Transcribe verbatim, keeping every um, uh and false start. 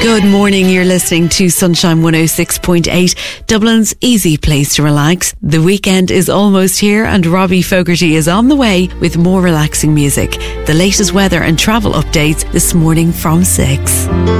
Good morning, you're listening to Sunshine one oh six point eight, Dublin's easy place to relax. The weekend is almost here and Robbie Fogarty is on the way with more relaxing music. The latest weather and travel updates this morning from six.